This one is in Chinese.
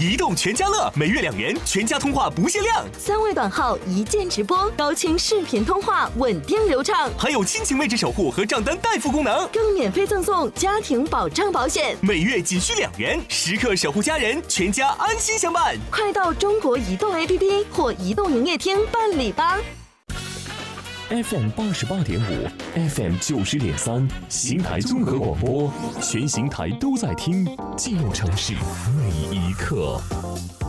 移动全家乐，每月2元，全家通话不限量 ，3位短号一键直播，高清视频通话，稳定流畅， 还有亲情位置守护和账单代付功能， 更免费赠送家庭保障保险， 每月仅需2元，时刻守护家人，全家安心相伴。 快到中国移动 APP 或移动营业厅办理吧。 FM 88.5 ，FM 90.3，邢台综合广播，全邢台都在听，记录城市每一刻。